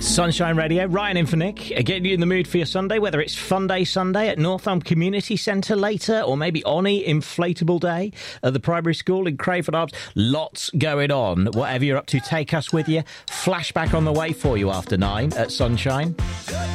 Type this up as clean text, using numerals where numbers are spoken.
Sunshine Radio, Ryan in for Nick, getting you in the mood for your Sunday, whether it's Fun Day Sunday at North Elm Community Centre later, or maybe Oni Inflatable Day at the primary school in Crayford Arms. Lots going on. Whatever you're up to, take us with you. Flashback on the way for you after 9 at Sunshine.